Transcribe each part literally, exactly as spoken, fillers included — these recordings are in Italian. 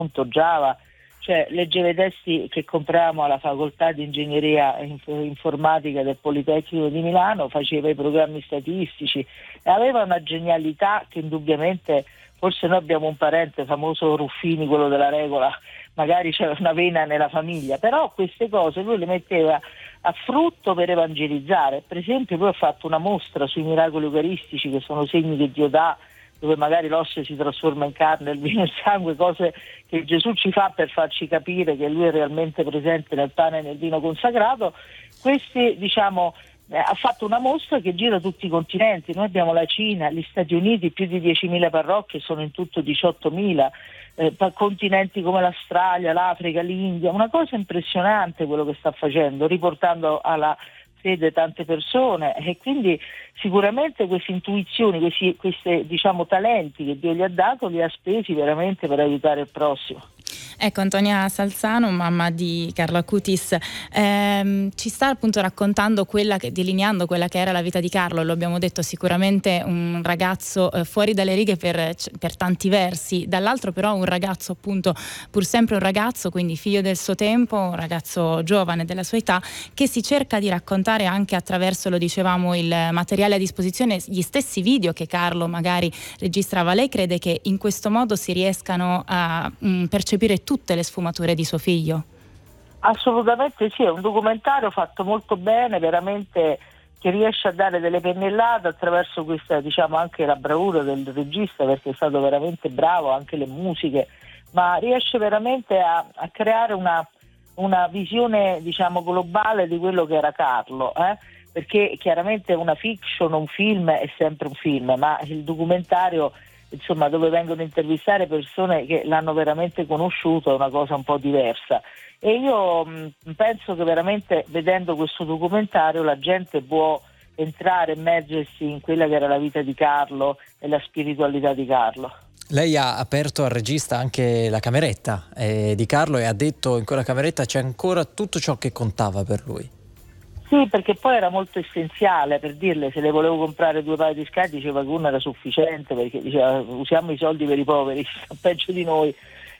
Java, cioè leggeva i testi che compravamo alla facoltà di ingegneria informatica del Politecnico di Milano, faceva i programmi statistici e aveva una genialità che indubbiamente, forse noi abbiamo un parente famoso Ruffini, quello della regola, magari c'era una vena nella famiglia, però queste cose lui le metteva a frutto per evangelizzare. Per esempio poi ha fatto una mostra sui miracoli eucaristici, che sono segni che Dio dà, dove magari l'osso si trasforma in carne, il vino in sangue, cose che Gesù ci fa per farci capire che lui è realmente presente nel pane e nel vino consacrato. Questi, diciamo, eh, ha fatto una mostra che gira tutti i continenti. Noi abbiamo la Cina, gli Stati Uniti, più di diecimila parrocchie, sono in tutto diciottomila, eh, continenti come l'Australia, l'Africa, l'India, una cosa impressionante quello che sta facendo, riportando alla fede tante persone, e quindi sicuramente queste intuizioni, questi queste, diciamo, talenti che Dio gli ha dato, li ha spesi veramente per aiutare il prossimo. Ecco, Antonia Salzano, mamma di Carlo Acutis, ehm, ci sta appunto raccontando quella che, delineando quella che era la vita di Carlo. Lo abbiamo detto, sicuramente un ragazzo eh, fuori dalle righe per, per tanti versi, dall'altro però un ragazzo, appunto, pur sempre un ragazzo, quindi figlio del suo tempo, un ragazzo giovane della sua età, che si cerca di raccontare anche attraverso, lo dicevamo, il materiale a disposizione, gli stessi video che Carlo magari registrava. Lei crede che in questo modo si riescano a mh, percepire tutte le sfumature di suo figlio? Assolutamente sì, è un documentario fatto molto bene, veramente, che riesce a dare delle pennellate attraverso questa, diciamo, anche la bravura del regista, perché è stato veramente bravo, anche le musiche, ma riesce veramente a, a creare una, una visione, diciamo, globale di quello che era Carlo, eh? Perché chiaramente una fiction, un film è sempre un film, ma il documentario, insomma, dove vengono intervistare persone che l'hanno veramente conosciuto, è una cosa un po' diversa. E io mh, penso che veramente, vedendo questo documentario, la gente può entrare, immergersi in quella che era la vita di Carlo e la spiritualità di Carlo. Lei ha aperto al regista anche la cameretta eh, di Carlo e ha detto in quella cameretta c'è ancora tutto ciò che contava per lui. Sì, perché poi era molto essenziale, per dirle, se le volevo comprare due paio di scarpe diceva che uno era sufficiente, perché diceva usiamo i soldi per i poveri, peggio di noi.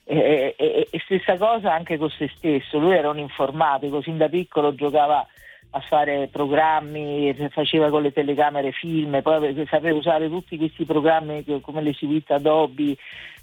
E, e, e stessa cosa anche con se stesso, lui era un informatico, sin da piccolo giocava a fare programmi, faceva con le telecamere film, poi sapeva usare tutti questi programmi come le suite Adobe,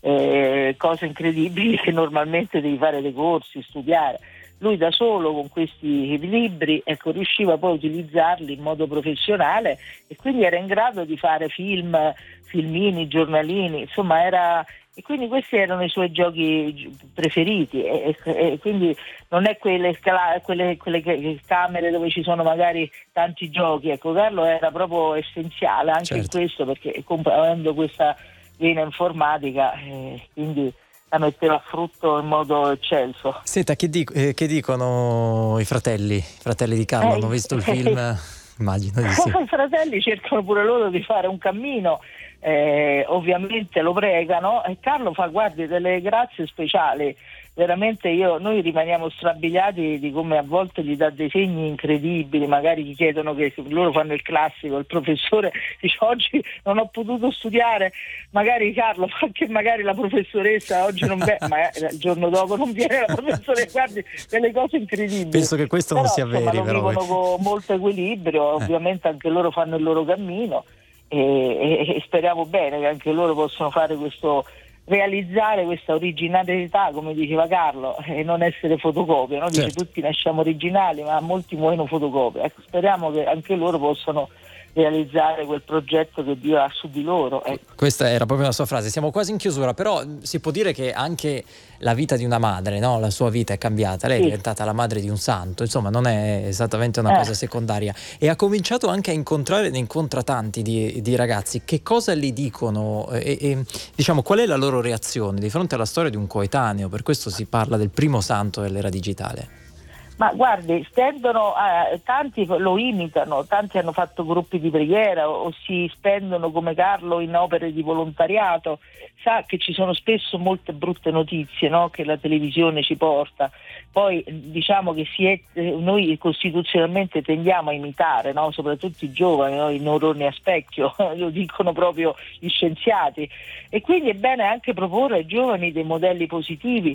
eh, cose incredibili che normalmente devi fare dei corsi, studiare. Lui da solo con questi libri, ecco, riusciva poi a utilizzarli in modo professionale e quindi era in grado di fare film, filmini, giornalini, insomma era, e quindi questi erano i suoi giochi preferiti e, e, e quindi non è quelle, quelle, quelle camere dove ci sono magari tanti giochi, ecco, Carlo era proprio essenziale anche certo. in questo, perché avendo questa vena informatica, eh, quindi la metteva a frutto in modo eccelso. Senta, che, dic- eh, che dicono i fratelli, i fratelli di Carlo? Eh, hanno visto il film? Eh, immagino di sì. I fratelli cercano pure loro di fare un cammino, eh, ovviamente lo pregano e Carlo fa, guardi, delle grazie speciali. Veramente io, noi rimaniamo strabiliati di come a volte gli dà dei segni incredibili, magari gli chiedono, che loro fanno il classico, il professore dice oggi non ho potuto studiare, magari Carlo fa che magari la professoressa oggi non viene, ma il giorno dopo non viene la professoressa, guardi, delle cose incredibili. Penso che questo però, non sia insomma, vero. Lo vivono però con molto equilibrio, eh. ovviamente anche loro fanno il loro cammino e, e, e speriamo bene che anche loro possano fare questo, realizzare questa originalità, come diceva Carlo, e non essere fotocopia, no? Dice certo. Tutti nasciamo originali, ma molti muoiono fotocopia. Ecco, speriamo che anche loro possano realizzare quel progetto che Dio ha su di loro. Ecco. Questa era proprio la sua frase. Siamo quasi in chiusura, però si può dire che anche la vita di una madre, no? La sua vita è cambiata, lei sì. è diventata la madre di un santo, insomma non è esattamente una eh. cosa secondaria, e ha cominciato anche a incontrare, ne incontra tanti di, di ragazzi. Che cosa gli dicono e, e diciamo qual è la loro reazione di fronte alla storia di un coetaneo? Per questo si parla del primo santo dell'era digitale. Ma guardi, stendono, eh, tanti lo imitano, tanti hanno fatto gruppi di preghiera o, o si spendono come Carlo in opere di volontariato. Sa che ci sono spesso molte brutte notizie, no? Che la televisione ci porta. Poi diciamo che si è, eh, noi costituzionalmente tendiamo a imitare, no? Soprattutto i giovani, no? I neuroni a specchio, lo dicono proprio gli scienziati. E quindi è bene anche proporre ai giovani dei modelli positivi,